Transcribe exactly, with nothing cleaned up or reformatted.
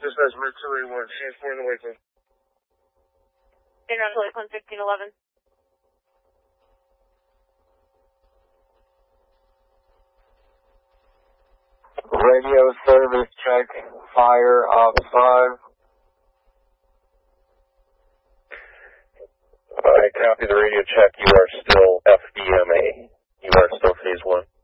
dispatch Mercury one, transport in the Lakeland. In route to Lakeland, fifteen eleven. Radio service check, fire, off five. I copy the radio check. You are still F D M A. You are still phase one.